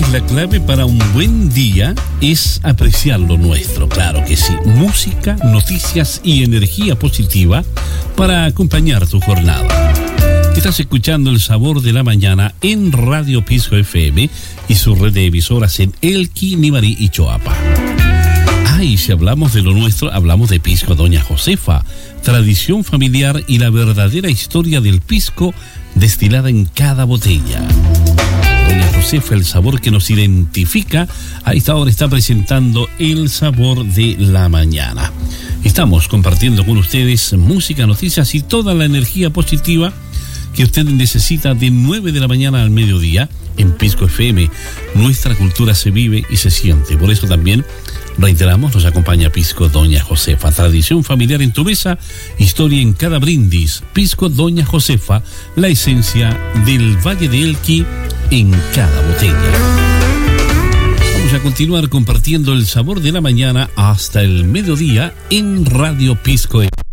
la clave para un buen día es apreciar lo nuestro, claro que sí. Música, noticias y energía positiva para acompañar tu jornada. Estás escuchando El Sabor de la Mañana en Radio Pisco FM y su red de emisoras en Elqui, Nimarí y Choapa. Y si hablamos de lo nuestro, hablamos de Pisco Doña Josefa, tradición familiar y la verdadera historia del pisco destilada en cada botella. Doña Josefa, el sabor que nos identifica, a esta hora está presentando El Sabor de la Mañana. Estamos compartiendo con ustedes música, noticias y toda la energía positiva que usted necesita de 9 de la mañana al mediodía en Pisco FM. Nuestra cultura se vive y se siente. Por eso también, reiteramos, nos acompaña Pisco Doña Josefa. Tradición familiar en tu mesa, historia en cada brindis. Pisco Doña Josefa, la esencia del Valle de Elqui en cada botella. Vamos a continuar compartiendo el sabor de la mañana hasta el mediodía en Radio Pisco FM.